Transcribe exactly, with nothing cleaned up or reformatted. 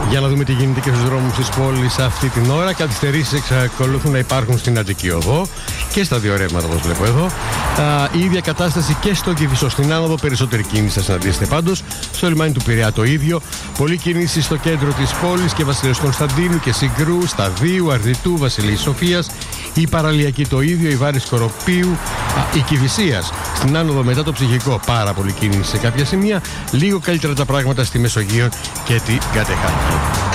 Για να δούμε τι γίνεται και στους δρόμους της πόλης αυτή την ώρα. Καθυστερήσεις εξακολουθούν να υπάρχουν στην Αττική Οδό και στα δύο ρεύματα, όπως βλέπω εδώ. Α, η ίδια κατάσταση και στο Κηφισό στην άνοδο. Περισσότερη κίνηση θα συναντήσετε πάντως. Στο λιμάνι του Πειραιά το ίδιο. Πολλή κίνηση στο κέντρο της πόλης και Βασιλέως Κωνσταντίνου και Συγκρού, Σταδίου, Αρδιτού, Βασιλείας Σοφίας. Η Παραλιακή το ίδιο. Η Βάρης Κοροπίου, α, η Κηφισίας στην άνοδο μετά το Ψυχικό. Πάρα πολύ κίνηση σε κάποια σημεία. Λίγο καλύτερα τα πράγματα στη Μεσογείο και την Κατεχάκη.